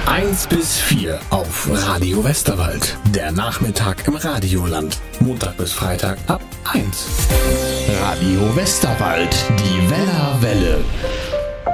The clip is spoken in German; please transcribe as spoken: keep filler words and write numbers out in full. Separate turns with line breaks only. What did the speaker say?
eins bis vier auf Radio Westerwald. Der Nachmittag im Radioland. Montag bis Freitag ab eins. Radio Westerwald, die Weller Welle.